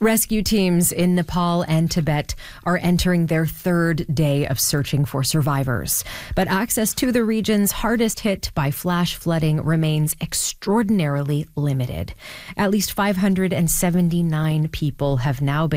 Rescue teams in Nepal and Tibet are entering their third day of searching for survivors. But access to the regions hardest hit by flash flooding remains extraordinarily limited. At least 579 people have now been